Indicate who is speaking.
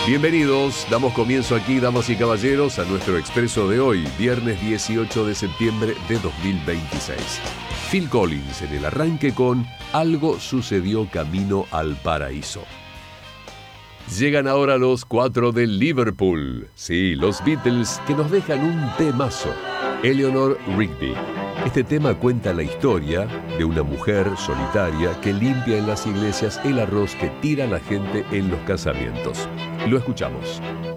Speaker 1: Bienvenidos, damos comienzo aquí, damas y caballeros, a nuestro expreso de hoy, viernes 18 de septiembre de 2026. Phil Collins en el arranque con Algo sucedió camino al paraíso. Llegan ahora los 4 de Liverpool. Sí, los Beatles, que nos dejan un temazo. Eleanor Rigby. Este tema cuenta la historia de una mujer solitaria que limpia en las iglesias el arroz que tira la gente en los casamientos. Lo escuchamos.